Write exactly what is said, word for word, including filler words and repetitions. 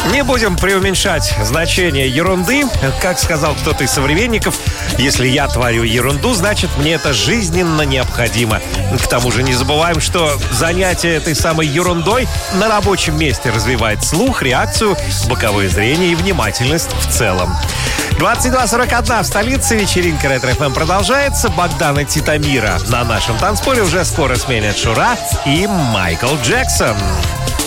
Не будем преуменьшать значение ерунды. Как сказал кто-то из современников, если я творю ерунду, значит, мне это жизненно необходимо. К тому же не забываем, что занятие этой самой ерундой на рабочем месте развивает слух, реакцию, боковое зрение и внимательность в целом. двадцать два сорок один в столице. Вечеринка Ретро-эф эм продолжается. Богдан и Титамира на нашем танцполе уже скоро сменят Шура и Майкл Джексон.